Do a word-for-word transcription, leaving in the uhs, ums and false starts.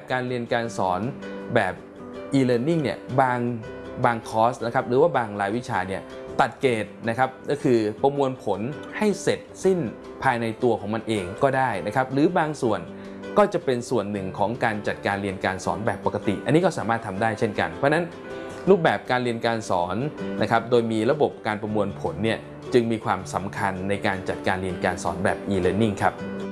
การเรียนการสอนแบบ e-learning เนี่ยบางบางคอร์สนะครับหรือว่าบางรายวิชาเนี่ยตัดเกรดนะครับก็คือประมวลผลให้เสร็จสิ้นภายในตัวของมันเองก็ได้นะครับหรือบางส่วนก็จะเป็นส่วนหนึ่งของการจัดการเรียนการสอนแบบปกติอันนี้ก็สามารถทำได้เช่นกันเพราะนั้นรูปแบบการเรียนการสอนนะครับโดยมีระบบการประมวลผลเนี่ยจึงมีความสำคัญในการจัดการเรียนการสอนแบบ e-learning ครับ